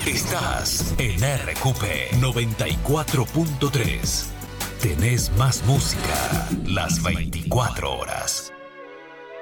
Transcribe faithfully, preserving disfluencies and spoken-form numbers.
Estás en R Q P noventa y cuatro punto tres. Tenés más música las veinticuatro horas.